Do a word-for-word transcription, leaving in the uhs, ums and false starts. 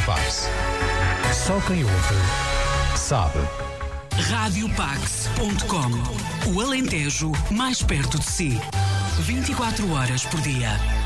Pax. Só quem ouve sabe. rádio pax ponto com. O Alentejo mais perto de si. vinte e quatro horas por dia.